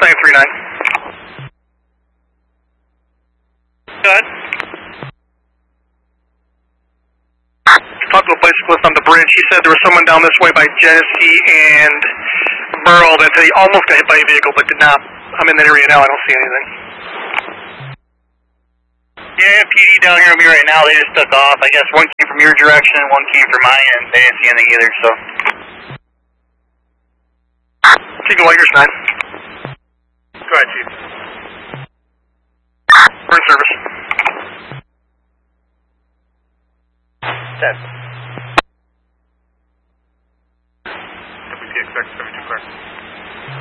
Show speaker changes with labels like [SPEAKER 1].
[SPEAKER 1] 939. Go ahead. Talked to a bicyclist on the bridge. He said there was someone down this way by Genesee and Burl that he almost got hit by a vehicle but did not. I'm in that area now. I don't see anything.
[SPEAKER 2] Yeah, PD down here with me right now. They just took off. I guess one came from your direction and one came from my end. They didn't see anything either, so.
[SPEAKER 1] Eagle Lakers 9. Go ahead, Chief. Burn service.
[SPEAKER 2] 10.